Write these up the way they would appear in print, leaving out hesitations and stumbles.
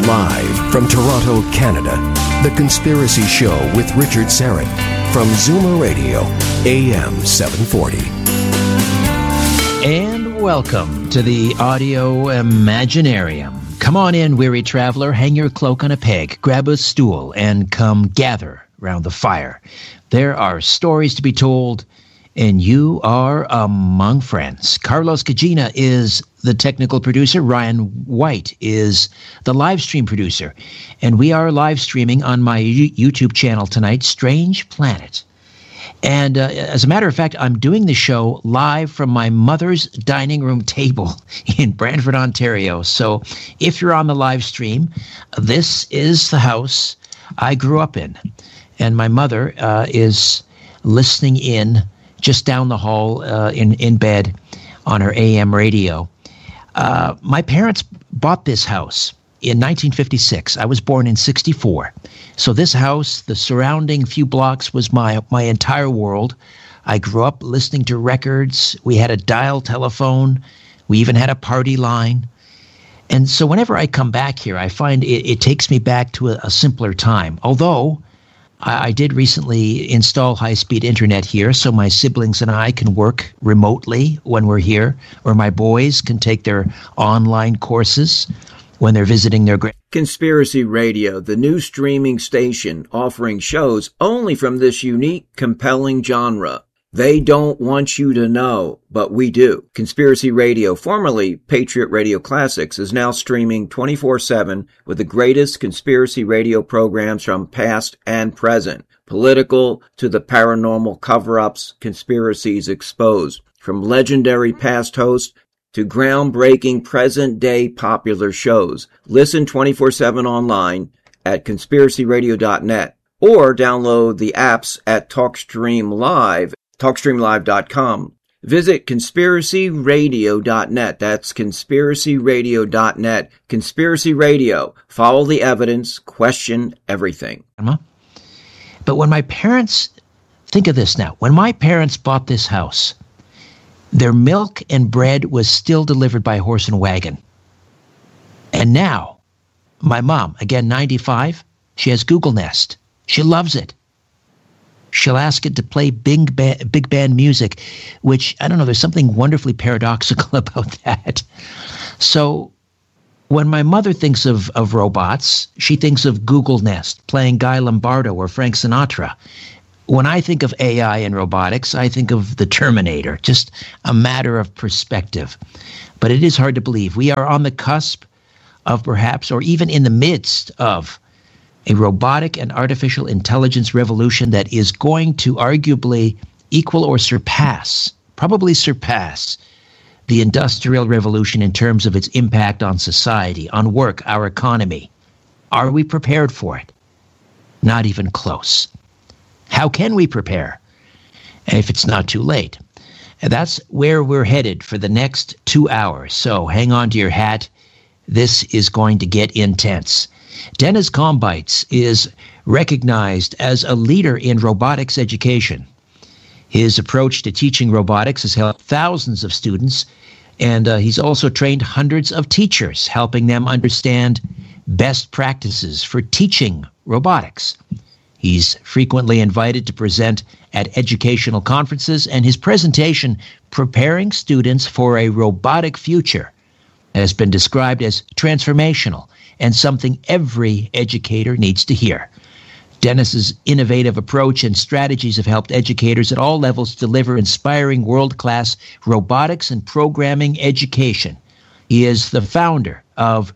Live from Toronto, Canada, The Conspiracy Show with Richard Syrett from Zoomer Radio, AM 740. And welcome to the Audio Imaginarium. Come on in, weary traveler, hang your cloak on a peg, grab a stool, and come gather round the fire. There are stories to be told, and you are among friends. Carlos Cagina is the technical producer. Ryan White is the live stream producer. And we are live streaming on my YouTube channel tonight, Strange Planet. And as a matter of fact, I'm doing the show live from my mother's dining room table in Brantford, Ontario. So if you're on the live stream, this is the house I grew up in. And my mother is listening in just down the hall in bed on her AM radio. My parents bought this house in 1956. I was born in 64. So this house, the surrounding few blocks, was my entire world. I grew up listening to records. We had a dial telephone. We even had a party line. And so whenever I come back here, I find it takes me back to a simpler time. Although I did recently install high-speed internet here, so my siblings and I can work remotely when we're here, or my boys can take their online courses when they're visiting their Conspiracy Radio, the new streaming station offering shows only from this unique, compelling genre. They don't want you to know, but we do. Conspiracy Radio, formerly Patriot Radio Classics, is now streaming 24/7 with the greatest conspiracy radio programs from past and present. Political to the paranormal cover-ups, conspiracies exposed. From legendary past hosts to groundbreaking present-day popular shows. Listen 24/7 online at conspiracyradio.net or download the apps at TalkStreamLive.com. Visit conspiracyradio.net. That's conspiracyradio.net. Conspiracy Radio. Follow the evidence. Question everything. But when my parents, think of this now, when my parents bought this house, their milk and bread was still delivered by horse and wagon. And now, my mom, again 95, she has Google Nest. She loves it. She'll ask it to play big band music, which, I don't know, there's something wonderfully paradoxical about that. So when my mother thinks of robots, she thinks of Google Nest, playing Guy Lombardo or Frank Sinatra. When I think of AI and robotics, I think of the Terminator, just a matter of perspective. But it is hard to believe. We are on the cusp of perhaps, or even in the midst of, a robotic and artificial intelligence revolution that is going to arguably equal or probably surpass, the Industrial Revolution in terms of its impact on society, on work, our economy. Are we prepared for it? Not even close. How can we prepare if it's not too late? And that's where we're headed for the next 2 hours. So hang on to your hat. This is going to get intense. Dennis Combites is recognized as a leader in robotics education. His approach to teaching robotics has helped thousands of students, and he's also trained hundreds of teachers, helping them understand best practices for teaching robotics. He's frequently invited to present at educational conferences, and his presentation, Preparing Students for a Robotic Future, has been described as transformational and something every educator needs to hear. Dennis's innovative approach and strategies have helped educators at all levels deliver inspiring world-class robotics and programming education. He is the founder of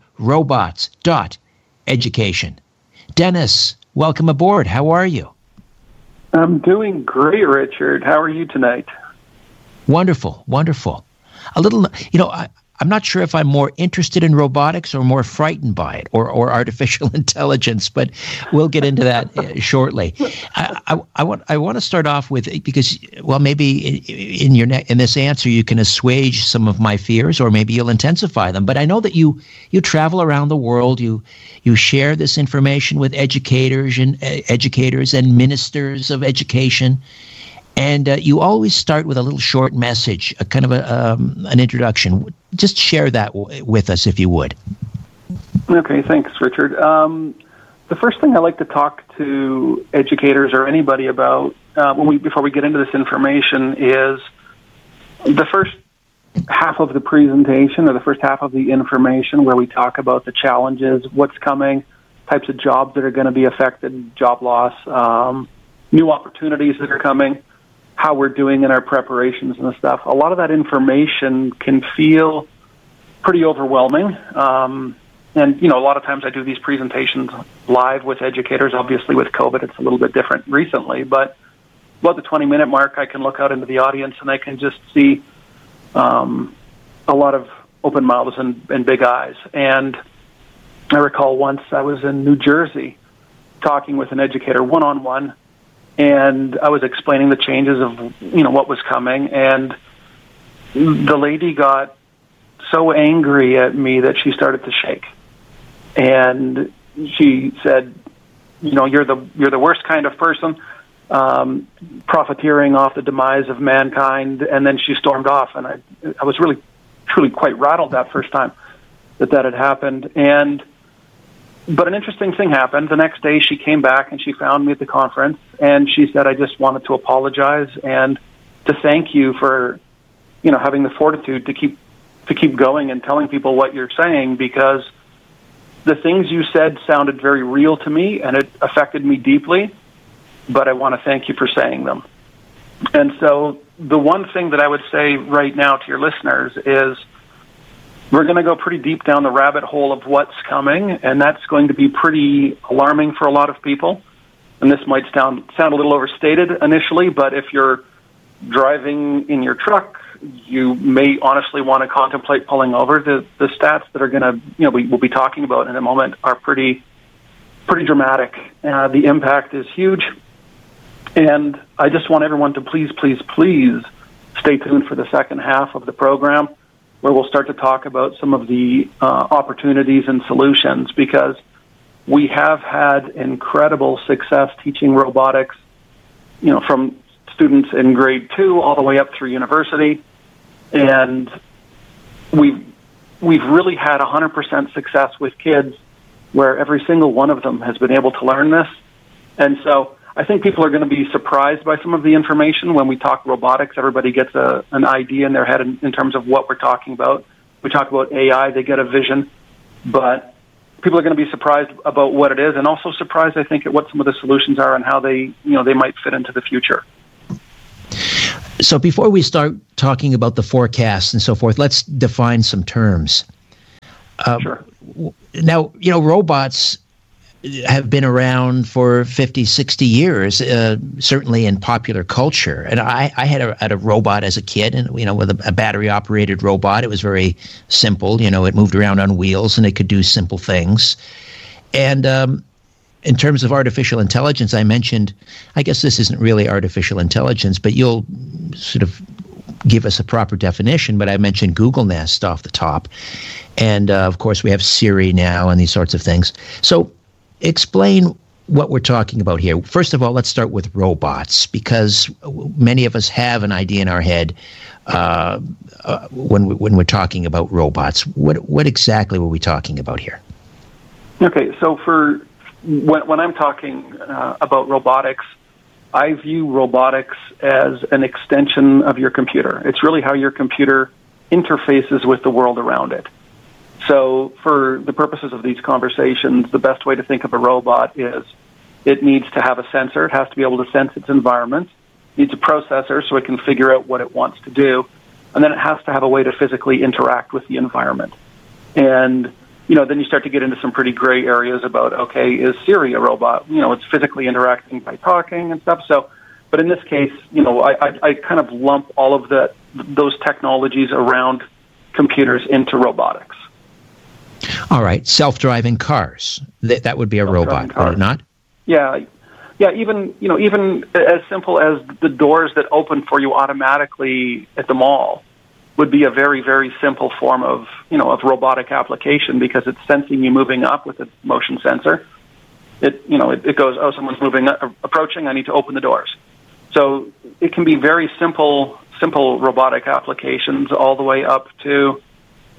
Robots.Education. Dennis, welcome aboard. How are you? I'm doing great, Richard. How are you tonight? Wonderful, wonderful. A little, I'm not sure if I'm more interested in robotics or more frightened by it, or artificial intelligence, but we'll get into that shortly. I want to start off with, because, well, maybe in this answer you can assuage some of my fears, or maybe you'll intensify them. But I know that you travel around the world. You share this information with educators and ministers of education. And you always start with a little short message, a kind of an introduction. Just share that with us, if you would. Okay, thanks, Richard. The first thing I like to talk to educators or anybody about before we get into this information is the first half of the presentation or the first half of the information where we talk about the challenges, what's coming, types of jobs that are going to be affected, job loss, new opportunities that are coming, how we're doing in our preparations and stuff. A lot of that information can feel pretty overwhelming. And, a lot of times I do these presentations live with educators. Obviously, with COVID, it's a little bit different recently. But about the 20-minute mark, I can look out into the audience and I can just see a lot of open mouths and big eyes. And I recall once I was in New Jersey talking with an educator one-on-one, and I was explaining the changes of, what was coming. And the lady got so angry at me that she started to shake. And she said, you're the worst kind of person, profiteering off the demise of mankind. And then she stormed off. And I was really, truly quite rattled that first time that had happened. But an interesting thing happened. The next day she came back and she found me at the conference, and she said, I just wanted to apologize and to thank you for, having the fortitude to keep going and telling people what you're saying, because the things you said sounded very real to me and it affected me deeply, but I want to thank you for saying them. And so the one thing that I would say right now to your listeners is we're going to go pretty deep down the rabbit hole of what's coming, and that's going to be pretty alarming for a lot of people. And this might sound a little overstated initially, but if you're driving in your truck, you may honestly want to contemplate pulling over. The stats that are going to, we'll be talking about in a moment are pretty dramatic. The impact is huge. And I just want everyone to please stay tuned for the second half of the program, where we'll start to talk about some of the opportunities and solutions, because we have had incredible success teaching robotics, from students in grade 2 all the way up through university. And we've really had 100% success with kids where every single one of them has been able to learn this. And so I think people are going to be surprised by some of the information. When we talk robotics, everybody gets an idea in their head in terms of what we're talking about. We talk about AI, they get a vision. But people are going to be surprised about what it is, and also surprised, I think, at what some of the solutions are and how they might fit into the future. So before we start talking about the forecasts and so forth, let's define some terms. Sure. Now, robots have been around for 50, 60 years, certainly in popular culture. And I had a robot as a kid, and with a battery-operated robot. It was very simple. It moved around on wheels, and it could do simple things. And in terms of artificial intelligence, I mentioned, I guess this isn't really artificial intelligence, but you'll sort of give us a proper definition, but I mentioned Google Nest off the top. And, of course, we have Siri now and these sorts of things. So explain what we're talking about here. First of all, let's start with robots, because many of us have an idea in our head when we're talking about robots. What exactly were we talking about here? Okay, so when I'm talking about robotics, I view robotics as an extension of your computer. It's really how your computer interfaces with the world around it. So for the purposes of these conversations, the best way to think of a robot is it needs to have a sensor. It has to be able to sense its environment. It needs a processor so it can figure out what it wants to do. And then it has to have a way to physically interact with the environment. And then you start to get into some pretty gray areas about, okay, is Siri a robot? It's physically interacting by talking and stuff. So, but in this case, I kind of lump all of those technologies around computers into robotics. All right, self-driving cars. That would be a robot, would it not? Yeah. Even as simple as the doors that open for you automatically at the mall would be a very, very simple form of robotic application, because it's sensing you moving up with a motion sensor. It goes, oh, someone's approaching, I need to open the doors. So it can be very simple robotic applications all the way up to,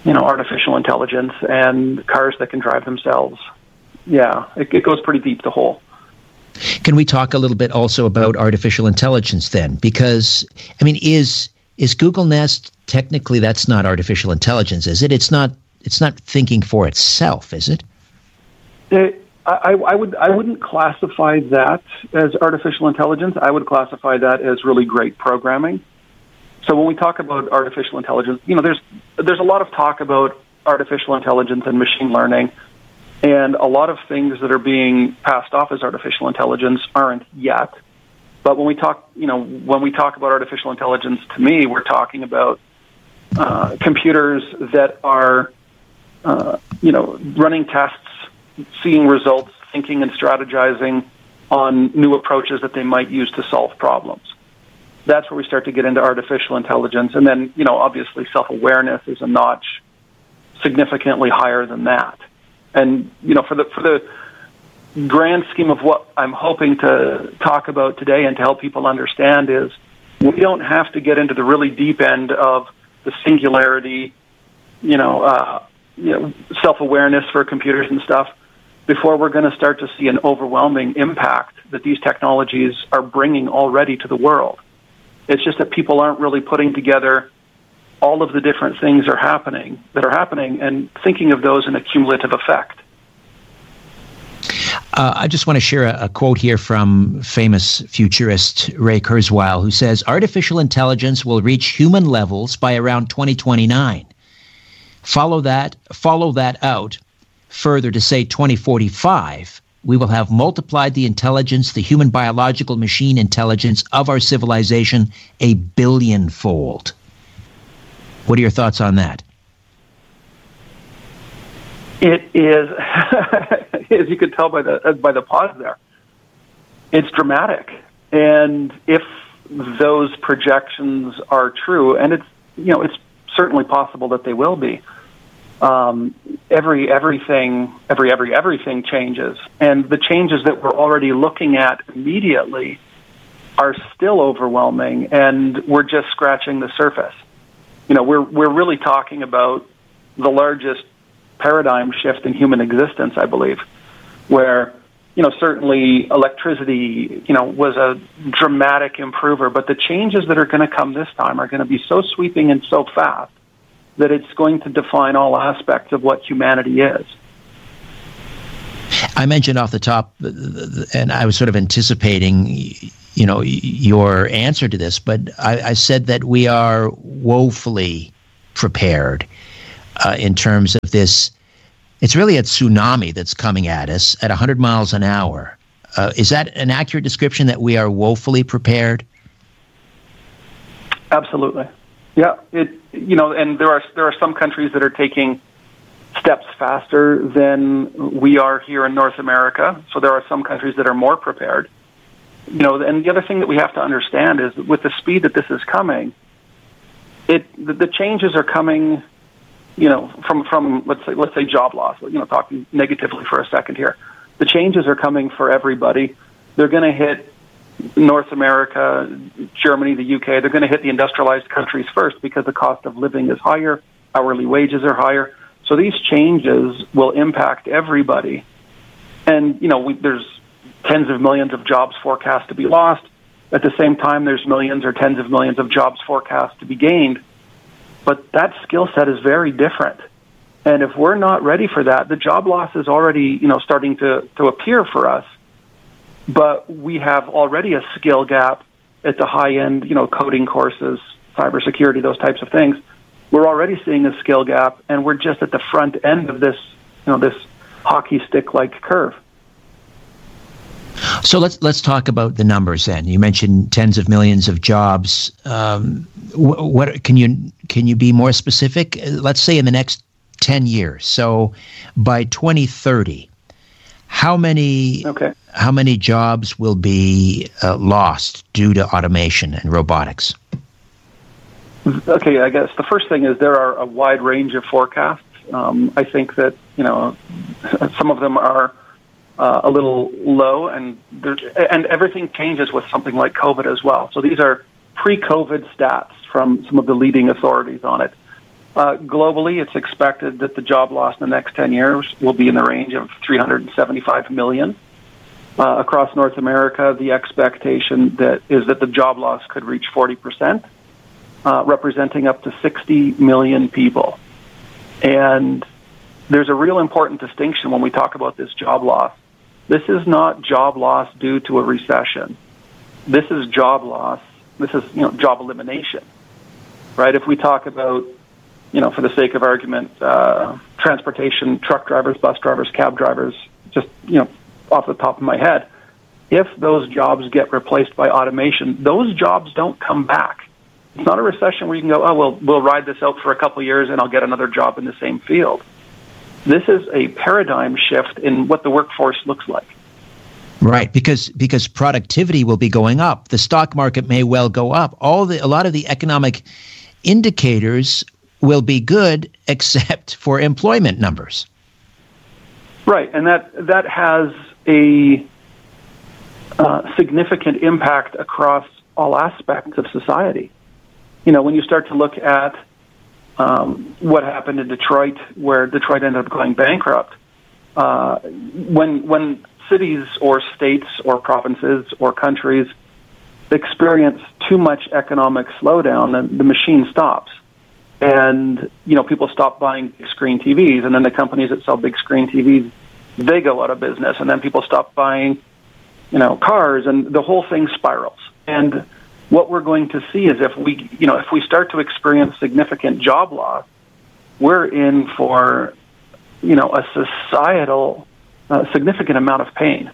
artificial intelligence and cars that can drive themselves. Yeah, it goes pretty deep, the hole. Can we talk a little bit also about artificial intelligence then? Because, is Google Nest, technically that's not artificial intelligence, is it? It's not thinking for itself, is it? I wouldn't classify that as artificial intelligence. I would classify that as really great programming. So when we talk about artificial intelligence, there's a lot of talk about artificial intelligence and machine learning, and a lot of things that are being passed off as artificial intelligence aren't yet. But when we talk about artificial intelligence, to me, we're talking about computers that are, running tests, seeing results, thinking and strategizing on new approaches that they might use to solve problems. That's where we start to get into artificial intelligence. And then, obviously self-awareness is a notch significantly higher than that. And, for the grand scheme of what I'm hoping to talk about today and to help people understand is we don't have to get into the really deep end of the singularity, self-awareness for computers and stuff before we're going to start to see an overwhelming impact that these technologies are bringing already to the world. It's just that people aren't really putting together all of the different things that are happening and thinking of those in a cumulative effect. I just want to share a quote here from famous futurist Ray Kurzweil, who says, "Artificial intelligence will reach human levels by around 2029. Follow that out further to say 2045, we will have multiplied the intelligence, the human biological machine intelligence of our civilization a billion-fold." What are your thoughts on that? It is, as you could tell by the pause there, it's dramatic. And if those projections are true, and it's certainly possible that they will be, everything changes, and the changes that we're already looking at immediately are still overwhelming, and we're just scratching the surface. We're really talking about the largest paradigm shift in human existence, I believe, where certainly electricity was a dramatic improver, but the changes that are going to come this time are going to be so sweeping and so fast that it's going to define all aspects of what humanity is. I mentioned off the top, and I was sort of anticipating, your answer to this, but I said that we are woefully prepared in terms of this. It's really a tsunami that's coming at us at 100 miles an hour. Is that an accurate description, that we are woefully prepared? Absolutely. Yeah, and there are some countries that are taking steps faster than we are here in North America. So there are some countries that are more prepared. And the other thing that we have to understand is with the speed that this is coming, the changes are coming, from let's say job loss. Talking negatively for a second here, the changes are coming for everybody. They're going to hit North America, Germany, the UK. They're going to hit the industrialized countries first because the cost of living is higher, hourly wages are higher. So these changes will impact everybody. And, there's tens of millions of jobs forecast to be lost. At the same time, there's millions or tens of millions of jobs forecast to be gained. But that skill set is very different. And if we're not ready for that, the job loss is already, starting to appear for us. But we have already a skill gap at the high end, coding courses, cybersecurity, those types of things. We're already seeing a skill gap, and we're just at the front end of this, this hockey stick-like curve. So let's talk about the numbers then. You mentioned tens of millions of jobs. What can you be more specific? Let's say in the next 10 years. So by 2030, how many jobs will be lost due to automation and robotics? Okay, I guess the first thing is there are a wide range of forecasts. I think that some of them are a little low, and everything changes with something like COVID as well. So these are pre-COVID stats from some of the leading authorities on it. Globally, it's expected that the job loss in the next 10 years will be in the range of 375 million. Across North America, the expectation is that the job loss could reach 40%, representing up to 60 million people. And there's a real important distinction when we talk about this job loss. This is not job loss due to a recession. This is job loss. This is, job elimination, right? If we talk about, for the sake of argument, transportation, truck drivers, bus drivers, cab drivers, just, off the top of my head, if those jobs get replaced by automation, those jobs don't come back. It's not a recession where you can go, we'll ride this out for a couple of years and I'll get another job in the same field. This is a paradigm shift in what the workforce looks like. Right, because productivity will be going up. The stock market may well go up. A lot of the economic indicators will be good except for employment numbers. Right, and that has a significant impact across all aspects of society. When you start to look at what happened in Detroit, where Detroit ended up going bankrupt, when cities or states or provinces or countries experience too much economic slowdown, then the machine stops. And, people stop buying big screen TVs, and then the companies that sell big screen TVs, they go out of business, and then people stop buying, cars, and the whole thing spirals. And what we're going to see is if we start to experience significant job loss, we're in for, a societal significant amount of pain.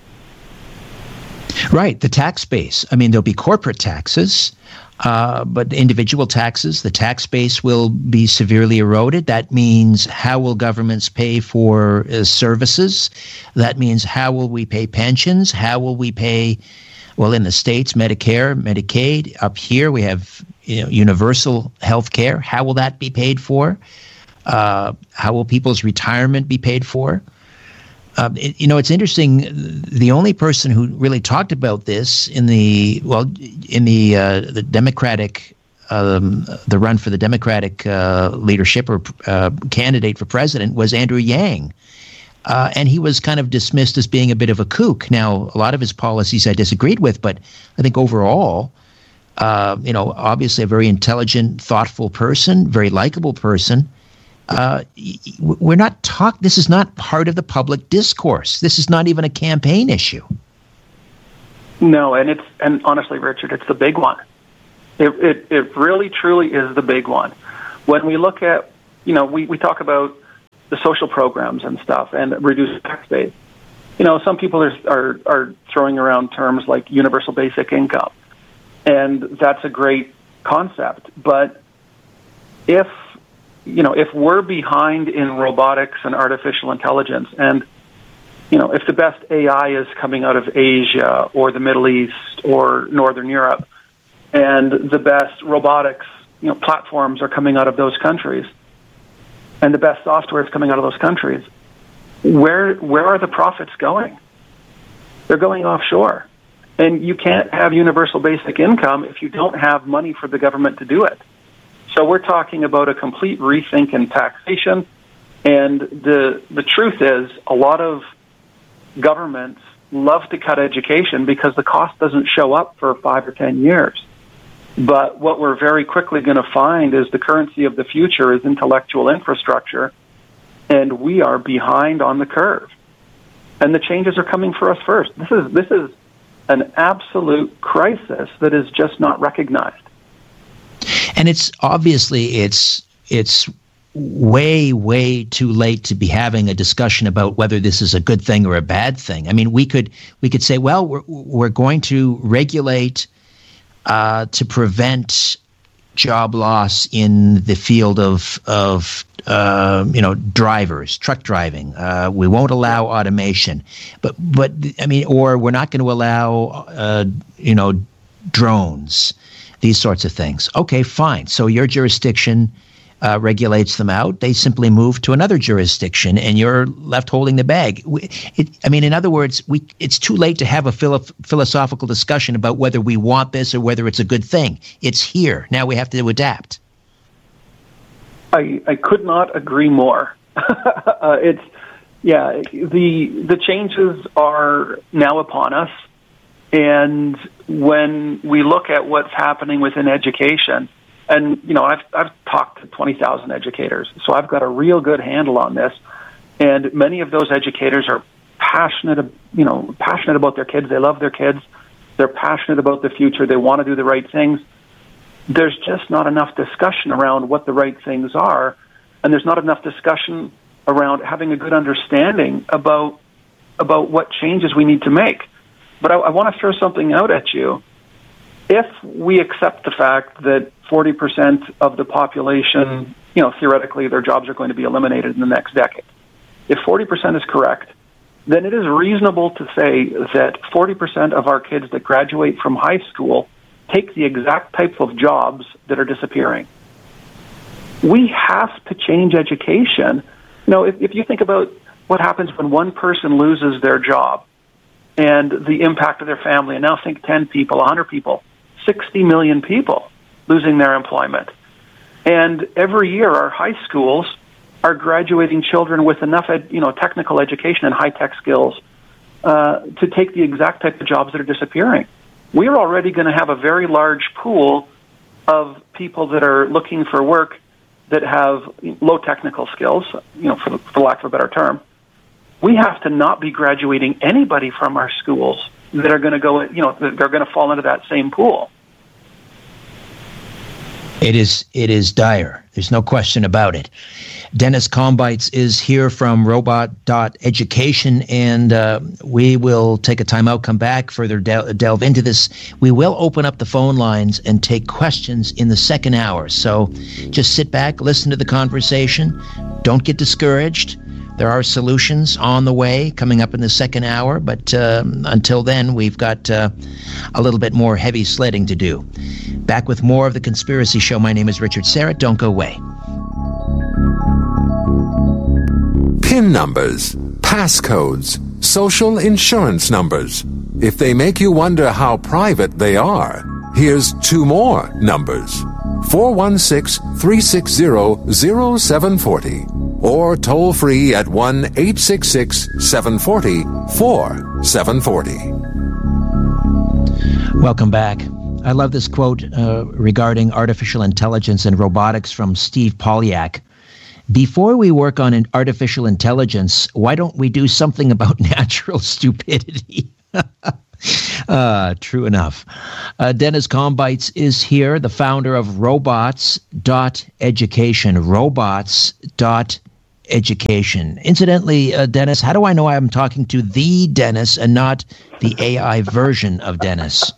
Right, the tax base. I mean, there'll be corporate taxes, but individual taxes, the tax base will be severely eroded. That means how will governments pay for services? That means how will we pay pensions? How will we pay, well, in the States, Medicare, Medicaid. Up here we have universal health care. How will that be paid for? How will people's retirement be paid for? It's interesting. The only person who really talked about this in the Democratic, the run for the Democratic leadership or candidate for president was Andrew Yang, and he was kind of dismissed as being a bit of a kook. Now, a lot of his policies I disagreed with, but I think overall, obviously a very intelligent, thoughtful person, very likable person. We're not this is not part of the public discourse. This is not even a campaign issue. No, and honestly, Richard, it's the big one. It really, truly is the big one. When we look at, we talk about the social programs and stuff and reduced tax base. Some people are throwing around terms like universal basic income, and that's a great concept. But if we're behind in robotics and artificial intelligence, and, if the best AI is coming out of Asia or the Middle East or Northern Europe, and the best robotics, platforms are coming out of those countries, and the best software is coming out of those countries, where are the profits going? They're going offshore. And you can't have universal basic income if you don't have money for the government to do it. So we're talking about a complete rethink in taxation, and the truth is a lot of governments love to cut education because the cost doesn't show up for 5 or 10 years. But what we're very quickly going to find is the currency of the future is intellectual infrastructure, and we are behind on the curve. And the changes are coming for us first. This is an absolute crisis that is just not recognized. And it's way, way too late to be having a discussion about whether this is a good thing or a bad thing. I mean, we could say, well, we're going to regulate to prevent job loss in the field of drivers, truck driving. We won't allow automation, but I mean, or we're not going to allow drones. These sorts of things. Okay, fine. So your jurisdiction regulates them out. They simply move to another jurisdiction, and you're left holding the bag. In other words, it's too late to have a philosophical discussion about whether we want this or whether it's a good thing. It's here. Now we have to adapt. I could not agree more. The changes are now upon us, and when we look at what's happening within education, and I've talked to 20,000 educators, so I've got a real good handle on this. And many of those educators are passionate about their kids. They love their kids. They're passionate about the future. They want to do the right things. There's just not enough discussion around what the right things are, and there's not enough discussion around having a good understanding about what changes we need to make. But I want to throw something out at you. If we accept the fact that 40% of the population, theoretically, their jobs are going to be eliminated in the next decade, if 40% is correct, then it is reasonable to say that 40% of our kids that graduate from high school take the exact type of jobs that are disappearing. We have to change education. If you think about what happens when one person loses their job and the impact of their family, and now think 10 people, 100 people, 60 million people losing their employment. And every year our high schools are graduating children with enough technical education and high-tech skills to take the exact type of jobs that are disappearing. We're already going to have a very large pool of people that are looking for work that have low technical skills, for lack of a better term. We have to not be graduating anybody from our schools that are going to go, that are going to fall into that same pool. It is dire. There's no question about it. Dennis Combites is here from Robot.Education, and we will take a time out, come back, further delve into this. We will open up the phone lines and take questions in the second hour. So just sit back, listen to the conversation. Don't get discouraged. There are solutions on the way coming up in the second hour, but until then, we've got a little bit more heavy sledding to do. Back with more of The Conspiracy Show. My name is Richard Syrett. Don't go away. PIN numbers, passcodes, social insurance numbers. If they make you wonder how private they are, here's two more numbers. 416-360-0740 or toll free at 1-866-740-4740. Welcome back. I love this quote regarding artificial intelligence and robotics from Steve Polyak. Before we work on an artificial intelligence, why don't we do something about natural stupidity? True enough. Dennis Combites is here, the founder of Robots.Education. Robots.Education. Incidentally, Dennis, how do I know I'm talking to the Dennis and not the AI version of Dennis?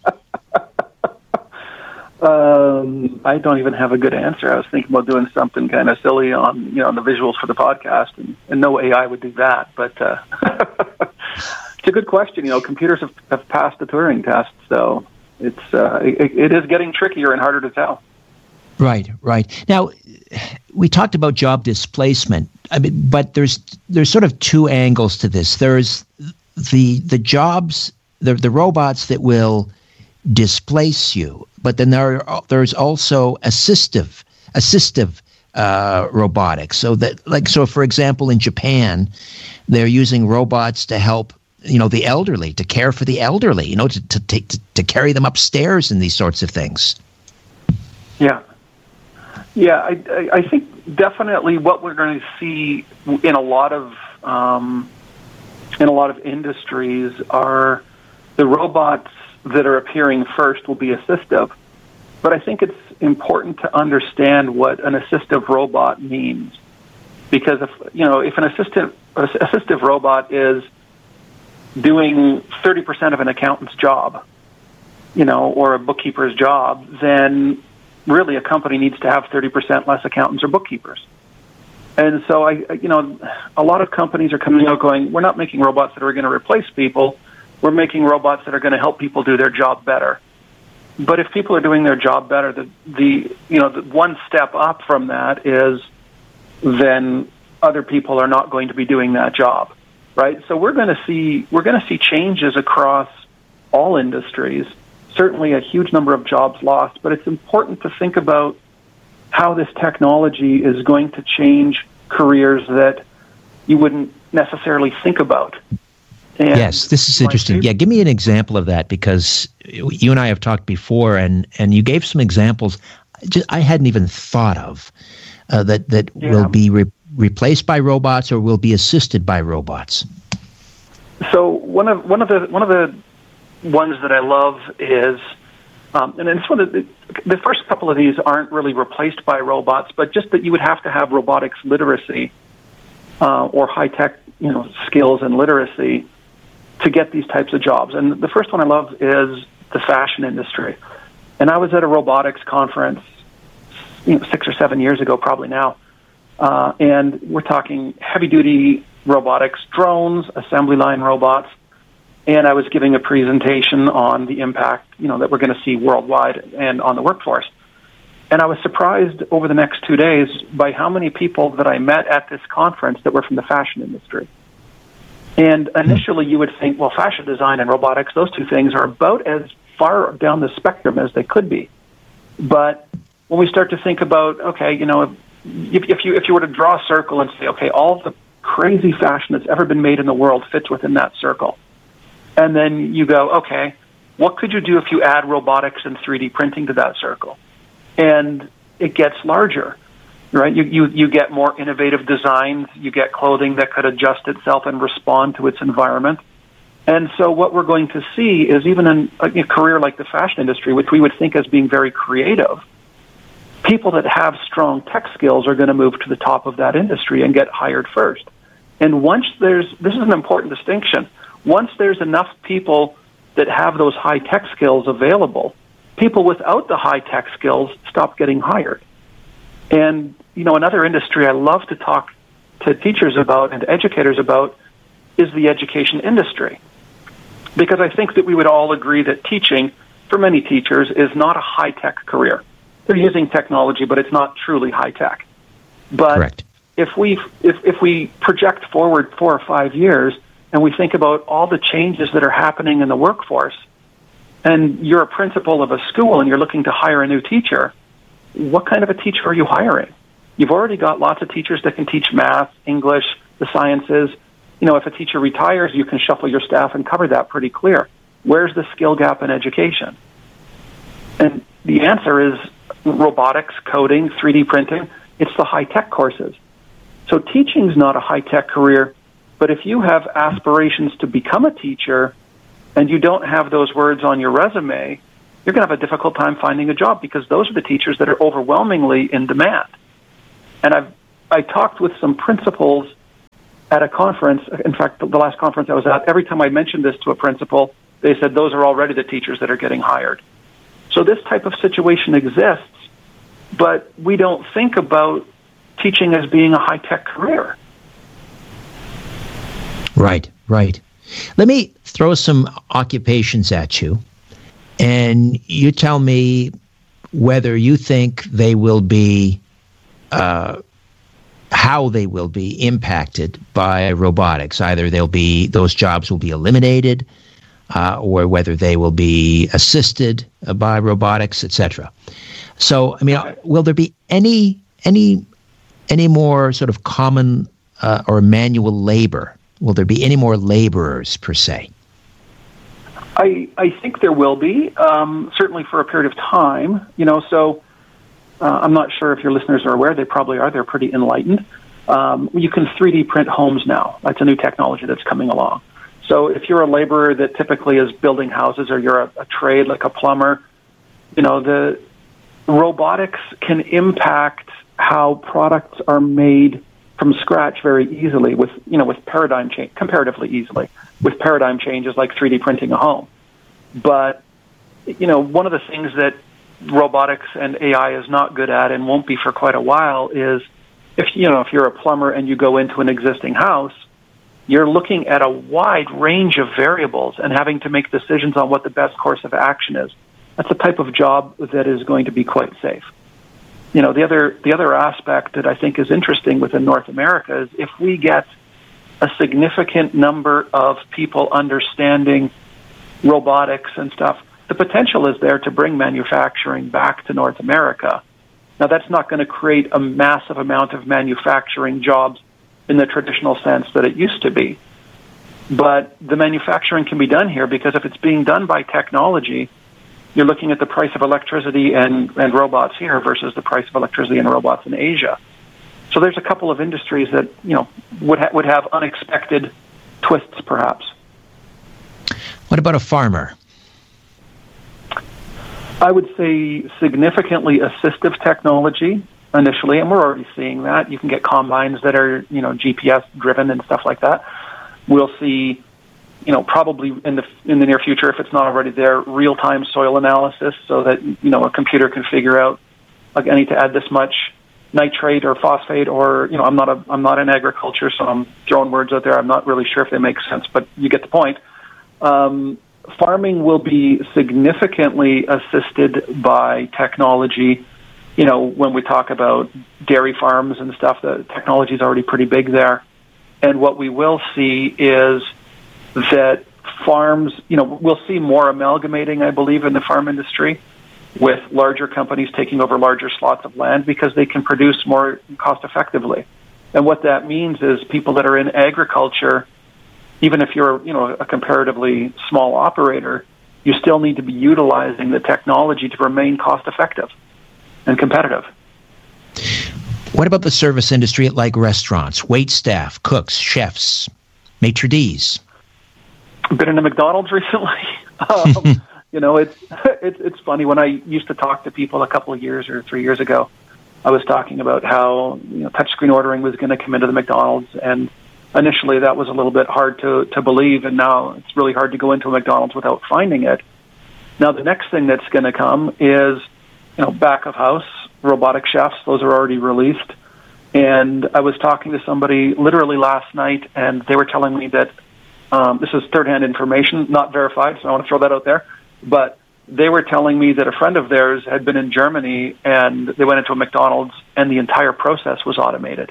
I don't even have a good answer. I was thinking about doing something kind of silly on, the visuals for the podcast, and no AI would do that. But it's a good question. Computers have passed the Turing test, so it is getting trickier and harder to tell. Right. Now, we talked about job displacement. But there's sort of two angles to this. There's the jobs, the robots that will displace you, but then there's also assistive robotics. So for example, in Japan, they're using robots to help the elderly, to care for the elderly, to carry them upstairs and these sorts of things. Yeah. I think definitely what we're going to see in a lot of industries are the robots that are appearing first will be assistive. But I think it's important to understand what an assistive robot means, because if an assistive robot is doing 30% of an accountant's job, or a bookkeeper's job, then really a company needs to have 30% less accountants or bookkeepers. And so a lot of companies are coming out going, we're not making robots that are going to replace people. We're making robots that are going to help people do their job better. But if people are doing their job better, the one step up from that is then other people are not going to be doing that job, right? So we're going to see changes across all industries. Certainly, a huge number of jobs lost. But it's important to think about how this technology is going to change careers that you wouldn't necessarily think about. And yes, this is interesting. Yeah, give me an example of that, because you and I have talked before, and you gave some examples I hadn't even thought of that will be replaced by robots or will be assisted by robots. So one of the ones that I love is, and it's one of the first couple of these aren't really replaced by robots, but just that you would have to have robotics literacy or high tech, skills and literacy to get these types of jobs. And the first one I love is the fashion industry. And I was at a robotics conference 6 or 7 years ago, probably now, and we're talking heavy-duty robotics, drones, assembly line robots, and I was giving a presentation on the impact, that we're going to see worldwide and on the workforce. And I was surprised over the next 2 days by how many people that I met at this conference that were from the fashion industry. And initially you would think, well, fashion design and robotics, those two things are about as far down the spectrum as they could be. But when we start to think about, okay, if you were to draw a circle and say, okay, all the crazy fashion that's ever been made in the world fits within that circle. And then you go, okay, what could you do if you add robotics and 3D printing to that circle? And it gets larger, right? You get more innovative designs. You get clothing that could adjust itself and respond to its environment. And so what we're going to see is, even in a career like the fashion industry, which we would think as being very creative, people that have strong tech skills are going to move to the top of that industry and get hired first. And this is an important distinction, once there's enough people that have those high tech skills available, people without the high tech skills stop getting hired. And, another industry I love to talk to teachers about and educators about is the education industry. Because I think that we would all agree that teaching, for many teachers, is not a high tech career. They're using technology, but it's not truly high tech. But correct. If we project forward 4 or 5 years and we think about all the changes that are happening in the workforce, and you're a principal of a school and you're looking to hire a new teacher, what kind of a teacher are you hiring? You've already got lots of teachers that can teach math, English, the sciences. If a teacher retires, you can shuffle your staff and cover that pretty clear. Where's the skill gap in education? And the answer is robotics, coding, 3D printing. It's the high-tech courses. So teaching's not a high-tech career, but if you have aspirations to become a teacher and you don't have those words on your resume, you're going to have a difficult time finding a job, because those are the teachers that are overwhelmingly in demand. And I talked with some principals at a conference. In fact, the last conference I was at, every time I mentioned this to a principal, they said those are already the teachers that are getting hired. So this type of situation exists, but we don't think about teaching as being a high-tech career. Right. Let me throw some occupations at you, and you tell me whether you think they will be, how they will be impacted by robotics. Either those jobs will be eliminated, or whether they will be assisted by robotics, etc. So, will there be any more sort of common or manual labor? Will there be any more laborers per se? I think there will be, certainly for a period of time. So I'm not sure if your listeners are aware. They probably are. They're pretty enlightened. You can 3D print homes now. That's a new technology that's coming along. So if you're a laborer that typically is building houses, or you're a trade like a plumber, the robotics can impact how products are made from scratch very easily with paradigm change, comparatively easily, with paradigm changes like 3D printing a home. But, one of the things that robotics and AI is not good at, and won't be for quite a while, is if you're a plumber and you go into an existing house, you're looking at a wide range of variables and having to make decisions on what the best course of action is. That's a type of job that is going to be quite safe. The other aspect that I think is interesting within North America is if we get a significant number of people understanding robotics and stuff, the potential is there to bring manufacturing back to North America Now, that's not going to create a massive amount of manufacturing jobs in the traditional sense that it used to be. But the manufacturing can be done here because if it's being done by technology, you're looking at the price of electricity and robots here versus the price of electricity and robots in Asia. So there's a couple of industries that would have unexpected twists, perhaps. What about a farmer? I would say significantly assistive technology initially, and we're already seeing that. You can get combines that are GPS driven and stuff like that. We'll see, probably in the near future, if it's not already there, real-time soil analysis, so that a computer can figure out, like, I need to add this much nitrate or phosphate, or I'm not in agriculture, so I'm throwing words out there. I'm not really sure if they make sense, but you get the point. Farming will be significantly assisted by technology. When we talk about dairy farms and stuff, the technology is already pretty big there. And what we will see is that farms, we'll see more amalgamating, I believe, in the farm industry, with larger companies taking over larger slots of land because they can produce more cost effectively. And what that means is people that are in agriculture, even if you're, a comparatively small operator, you still need to be utilizing the technology to remain cost effective and competitive. What about the service industry, like restaurants, wait staff, cooks, chefs, maitre d's? I've been in a McDonald's recently. It's funny. When I used to talk to people a couple of years or 3 years ago, I was talking about how touchscreen ordering was going to come into the McDonald's, and initially that was a little bit hard to believe, and now it's really hard to go into a McDonald's without finding it. Now the next thing that's going to come is back of house robotic chefs. Those are already released. And I was talking to somebody literally last night, and they were telling me that this is third-hand information, not verified, so I want to throw that out there. But they were telling me that a friend of theirs had been in Germany, and they went into a McDonald's, and the entire process was automated.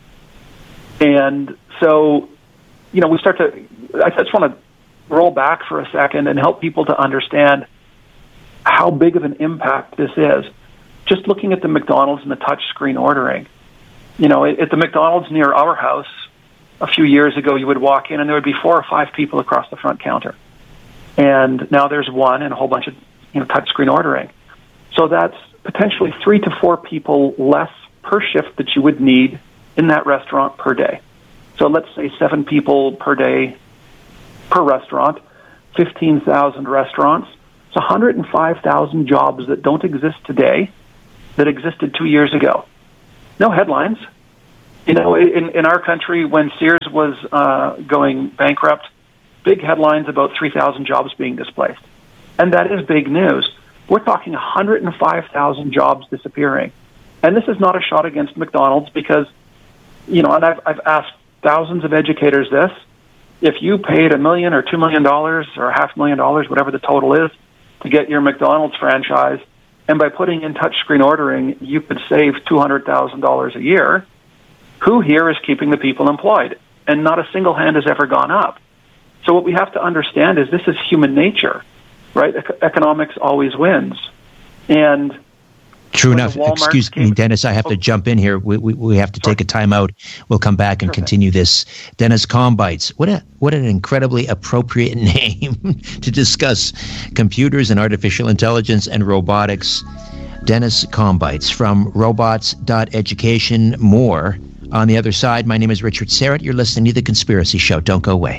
And so, I just want to roll back for a second and help people to understand how big of an impact this is. Just looking at the McDonald's and the touchscreen ordering. At the McDonald's near our house, a few years ago, you would walk in and there would be 4 or 5 people across the front counter. And now there's one and a whole bunch of touchscreen ordering. So that's potentially 3 to 4 people less per shift that you would need in that restaurant per day. So let's say 7 people per day per restaurant, 15,000 restaurants. It's 105,000 jobs that don't exist today that existed 2 years ago. No headlines. In our country, when Sears was going bankrupt, big headlines about 3,000 jobs being displaced. And that is big news. We're talking 105,000 jobs disappearing. And this is not a shot against McDonald's because, and I've asked thousands of educators this. If you paid $1 million or $2 million or $500,000, whatever the total is, to get your McDonald's franchise, and by putting in touchscreen ordering, you could save $200,000 a year, who here is keeping the people employed? And not a single hand has ever gone up. So what we have to understand is this is human nature, right? Economics always wins. And true enough. Excuse me, Dennis, I have to jump in here. We have to take a time out. We'll come back and continue this. Dennis Combites. What an incredibly appropriate name to discuss computers and artificial intelligence and robotics. Dennis Combites from robots.education. More on the other side. My name is Richard Syrett. You're listening to The Conspiracy Show. Don't go away.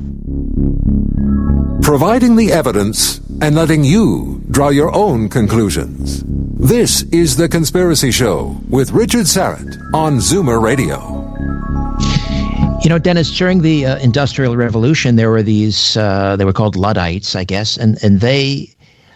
Providing the evidence and letting you draw your own conclusions. This is The Conspiracy Show with Richard Syrett on Zoomer Radio. Dennis, during the Industrial Revolution, there were these, they were called Luddites, I guess, and they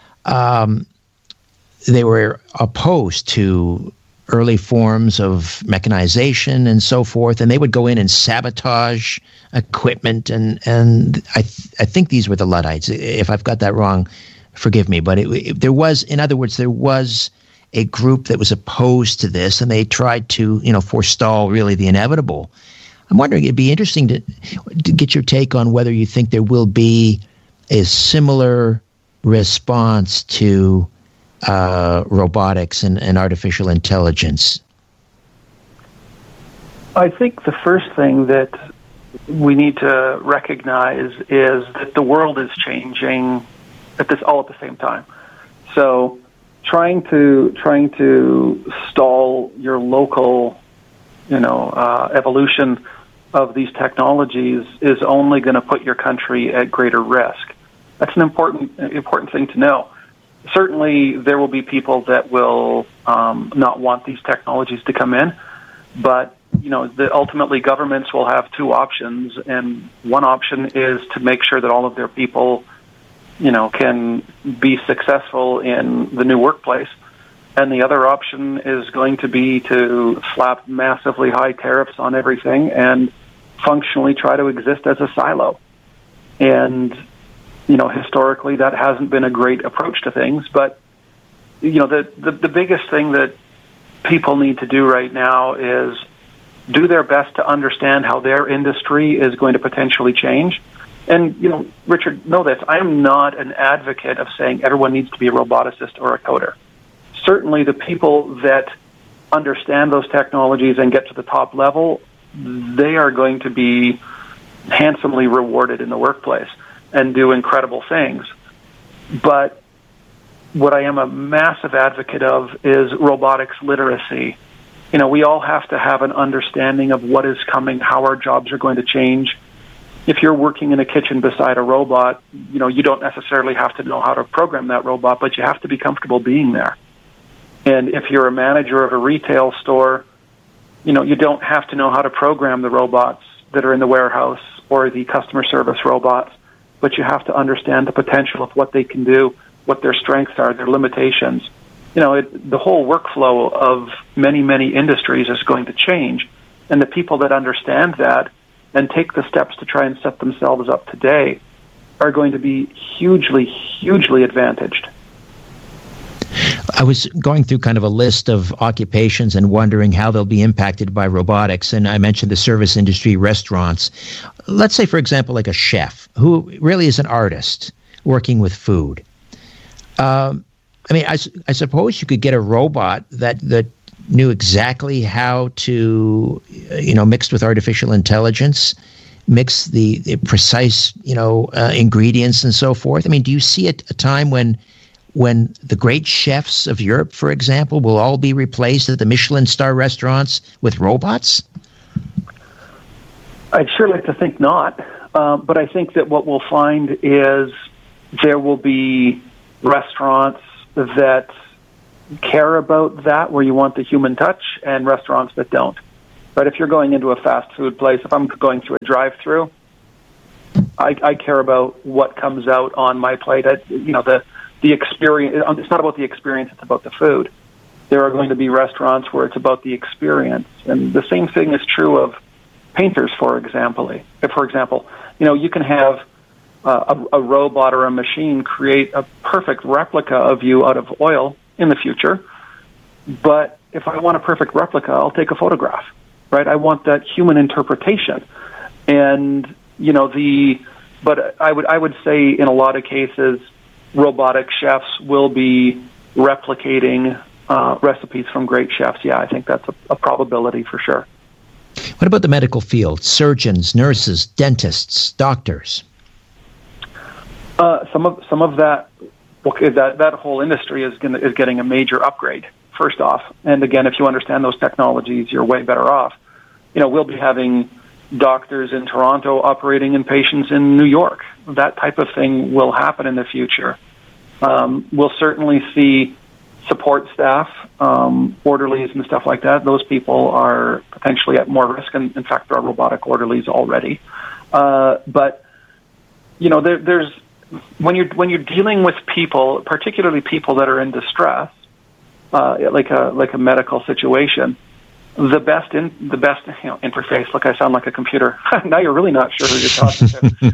were opposed to early forms of mechanization and so forth, and they would go in and sabotage equipment, and I think these were the Luddites. If I've got that wrong, forgive me, but there was a group that was opposed to this, and they tried to, forestall really the inevitable. I'm wondering, it'd be interesting to get your take on whether you think there will be a similar response to robotics and artificial intelligence? I think the first thing that we need to recognize is that the world is changing all at the same time. So trying to stall your local, evolution of these technologies is only going to put your country at greater risk. That's an important thing to know. Certainly, there will be people that will not want these technologies to come in, but ultimately governments will have two options, and one option is to make sure that all of their people, can be successful in the new workplace, and the other option is going to be to slap massively high tariffs on everything and functionally try to exist as a silo. And historically, that hasn't been a great approach to things, but the biggest thing that people need to do right now is do their best to understand how their industry is going to potentially change. And, Richard, know this, I am not an advocate of saying everyone needs to be a roboticist or a coder. Certainly the people that understand those technologies and get to the top level, they are going to be handsomely rewarded in the workplace and do incredible things. But what I am a massive advocate of is robotics literacy. We all have to have an understanding of what is coming, how our jobs are going to change. If you're working in a kitchen beside a robot, you don't necessarily have to know how to program that robot, but you have to be comfortable being there. And if you're a manager of a retail store, you don't have to know how to program the robots that are in the warehouse or the customer service robots, but you have to understand the potential of what they can do, what their strengths are, their limitations. The whole workflow of many, many industries is going to change, and the people that understand that and take the steps to try and set themselves up today are going to be hugely, hugely advantaged. I was going through kind of a list of occupations and wondering how they'll be impacted by robotics, and I mentioned the service industry, restaurants. Let's say, for example, like a chef who really is an artist working with food. I suppose you could get a robot that knew exactly how to, mixed with artificial intelligence, mix the precise, ingredients and so forth. Do you see a time when the great chefs of Europe, for example, will all be replaced at the Michelin star restaurants with robots? I'd sure like to think not. But I think that what we'll find is there will be restaurants that care about that, where you want the human touch, and restaurants that don't. Right? If you're going into a fast food place, if I'm going through a drive-through, I care about what comes out on my plate. The experience. It's not about the experience; it's about the food. There are going to be restaurants where it's about the experience, and the same thing is true of painters, for example. You can have a robot or a machine create a perfect replica of you out of oil in the future. But if I want a perfect replica, I'll take a photograph, right? I want that human interpretation. And, but I would say in a lot of cases, robotic chefs will be replicating recipes from great chefs. Yeah, I think that's a probability for sure. What about the medical field? Surgeons, nurses, dentists, doctors? Some of that. Okay, that whole industry is getting a major upgrade. First off, and again, if you understand those technologies, you're way better off. We'll be having doctors in Toronto operating in patients in New York. That type of thing will happen in the future. We'll certainly see support staff, orderlies and stuff like that. Those people are potentially at more risk, and in fact, there are robotic orderlies already. But there's when you're dealing with people, particularly people that are in distress, like a medical situation, the best interface. Look, I sound like a computer. Now you're really not sure who you're talking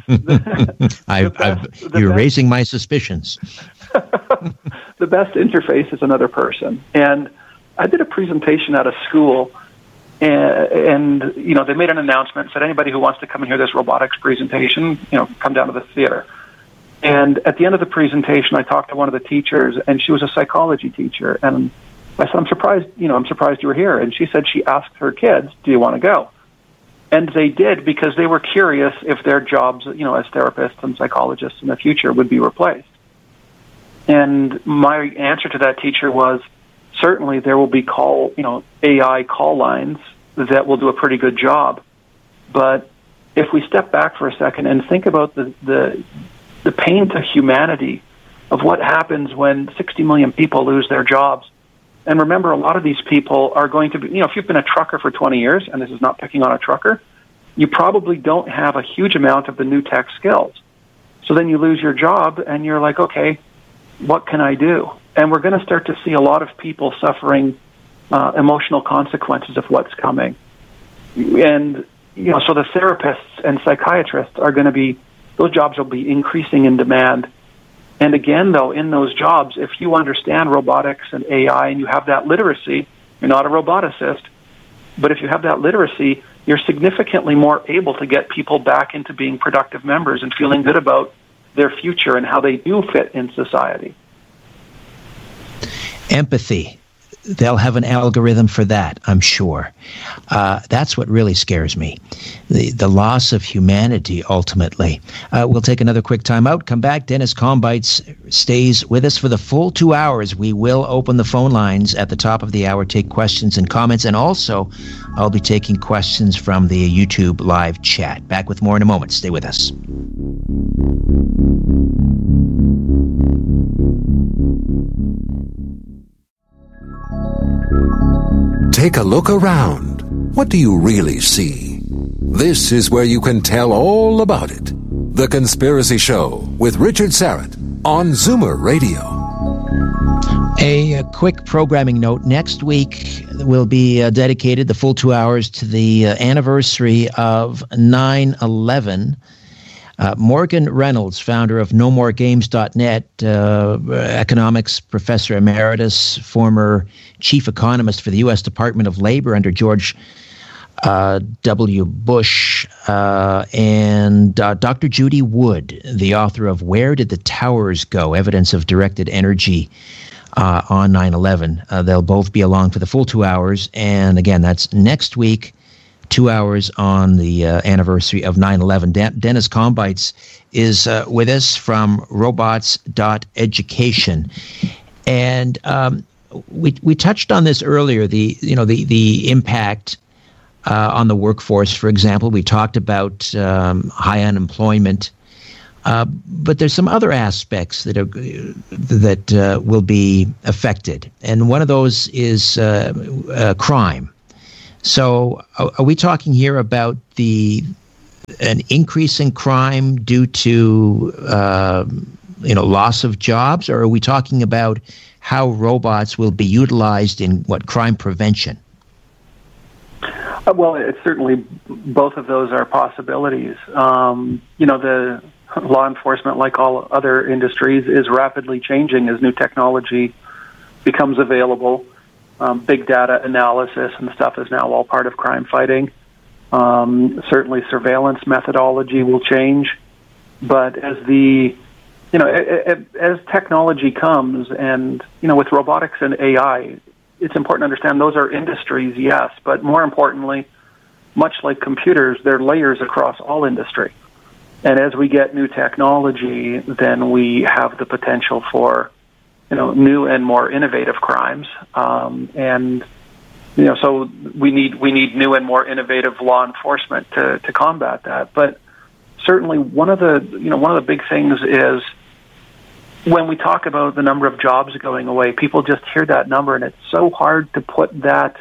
to. You're raising my suspicions. The best interface is another person. And I did a presentation at a school, and they made an announcement, said anybody who wants to come and hear this robotics presentation, come down to the theater. And at the end of the presentation, I talked to one of the teachers, and she was a psychology teacher. And I said, I'm surprised you were here. And she said she asked her kids, do you want to go? And they did, because they were curious if their jobs, as therapists and psychologists in the future would be replaced. And my answer to that teacher was, certainly there will be AI call lines that will do a pretty good job. But if we step back for a second and think about the pain to humanity of what happens when 60 million people lose their jobs. And remember, a lot of these people are going to be, if you've been a trucker for 20 years, and this is not picking on a trucker, you probably don't have a huge amount of the new tech skills. So then you lose your job, and you're like, okay, what can I do? And we're going to start to see a lot of people suffering emotional consequences of what's coming. And, so the therapists and psychiatrists are going to be, those jobs will be increasing in demand. And again, though, in those jobs, if you understand robotics and AI and you have that literacy, you're not a roboticist, but if you have that literacy, you're significantly more able to get people back into being productive members and feeling good about their future and how they do fit in society. Empathy. They'll have an algorithm for that, I'm sure. That's what really scares me, the loss of humanity, ultimately. We'll take another quick time out, come back. Dennis Combites stays with us for the full 2 hours. We will open the phone lines at the top of the hour, take questions and comments, and also I'll be taking questions from the YouTube live chat. Back with more in a moment. Stay with us. Take a look around. What do you really see? This is where you can tell all about it. The Conspiracy Show with Richard Syrett on Zoomer Radio. A quick programming note. Next week will be dedicated, the full 2 hours, to the anniversary of 9/11. Morgan Reynolds, founder of NoMoreGames.net, economics professor emeritus, former chief economist for the U.S. Department of Labor under George W. Bush, and Dr. Judy Wood, the author of Where Did the Towers Go? Evidence of Directed Energy on 9/11. They'll both be along for the full 2 hours. And again, that's next week. 2 hours on the anniversary of 9/11. Dennis Combites is with us from robots.education. And we touched on this earlier, the impact on the workforce, for example. We talked about high unemployment. But there's some other aspects that will be affected. And one of those is crime. So are we talking here about an increase in crime due to loss of jobs, or are we talking about how robots will be utilized in crime prevention? Well, it's certainly both of those are possibilities. The law enforcement, like all other industries, is rapidly changing as new technology becomes available. Big data analysis and stuff is now all part of crime fighting. Certainly surveillance methodology will change. But as as technology comes and, with robotics and AI, it's important to understand those are industries, yes, but more importantly, much like computers, they're layers across all industry. And as we get new technology, then we have the potential for new and more innovative crimes, so we need new and more innovative law enforcement to combat that. But certainly one of the big things is when we talk about the number of jobs going away, people just hear that number, and it's so hard to put that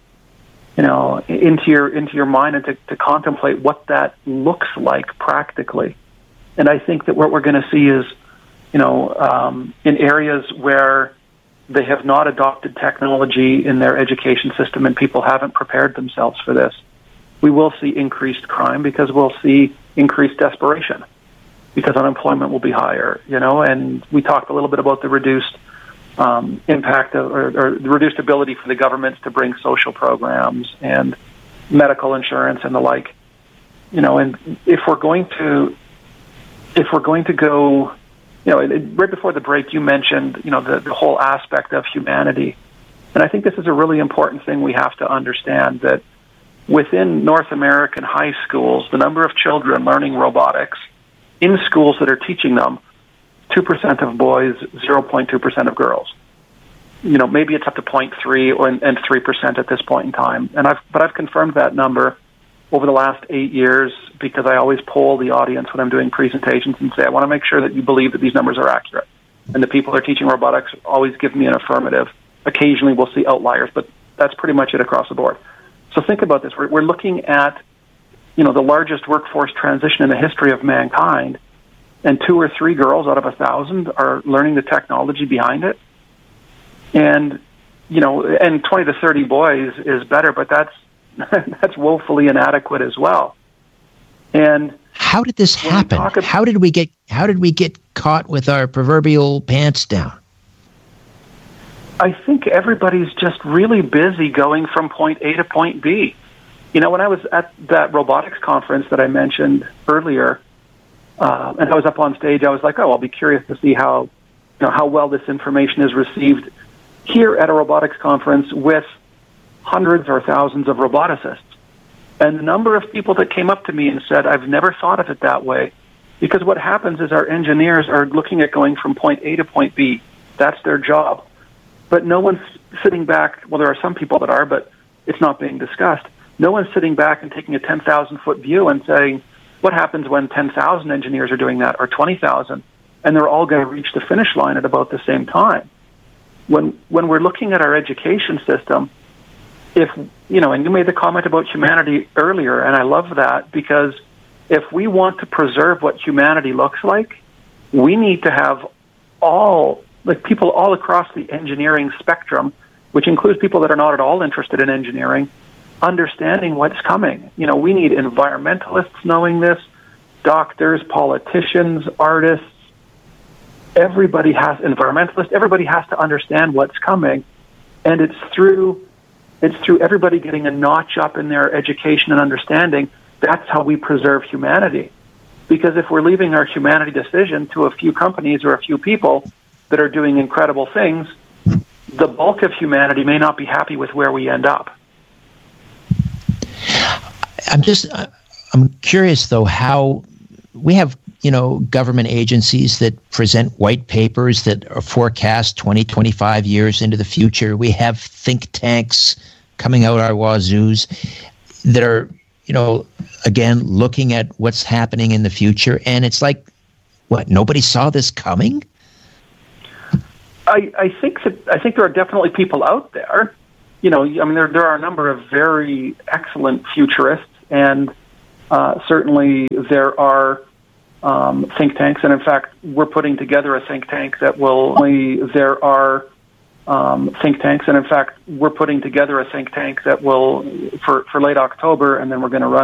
into your mind and to contemplate what that looks like practically. And I think that what we're going to see is in areas where they have not adopted technology in their education system and people haven't prepared themselves for this, we will see increased crime because we'll see increased desperation because unemployment will be higher, and we talked a little bit about the reduced impact or the reduced ability for the governments to bring social programs and medical insurance and the like, and if we're going to go right before the break, you mentioned, the whole aspect of humanity. And I think this is a really important thing we have to understand, that within North American high schools, the number of children learning robotics in schools that are teaching them, 2% of boys, 0.2% of girls. Maybe it's up to 0.3 and 3% at this point in time. But I've confirmed that number over the last 8 years, because I always poll the audience when I'm doing presentations and say, I want to make sure that you believe that these numbers are accurate. And the people who are teaching robotics always give me an affirmative. Occasionally we'll see outliers, but that's pretty much it across the board. So think about this. We're looking at, the largest workforce transition in the history of mankind, and 2 or 3 girls out of 1,000 are learning the technology behind it. And, and 20 to 30 boys is better, but that's woefully inadequate as well. And how did this happen? How did we get caught with our proverbial pants down? I think everybody's just really busy going from point A to point B. When I was at that robotics conference that I mentioned earlier, and I was up on stage, I was like, I'll be curious to see how well this information is received here at a robotics conference with hundreds or thousands of roboticists. And the number of people that came up to me and said, I've never thought of it that way. Because what happens is our engineers are looking at going from point A to point B. That's their job. But no one's sitting back. Well, there are some people that are, but it's not being discussed. No one's sitting back and taking a 10,000-foot view and saying, what happens when 10,000 engineers are doing that, or 20,000, and they're all going to reach the finish line at about the same time? When we're looking at our education system, and you made the comment about humanity earlier, and I love that, because if we want to preserve what humanity looks like, we need to have people all across the engineering spectrum, which includes people that are not at all interested in engineering, understanding what's coming. We need environmentalists knowing this, doctors, politicians, artists. Everybody has to understand what's coming, and it's through everybody getting a notch up in their education and understanding. That's how we preserve humanity. Because if we're leaving our humanity decision to a few companies or a few people that are doing incredible things, the bulk of humanity may not be happy with where we end up. I'm curious, though, how we have, government agencies that present white papers that are forecast 20, 25 years into the future. We have think tanks coming out our wazoos that are, again, looking at what's happening in the future. And it's like, what, nobody saw this coming? I think there are definitely people out there. There are a number of very excellent futurists, and certainly there are think tanks. And in fact, we're putting together a think tank that will. For late October, and then we're going to run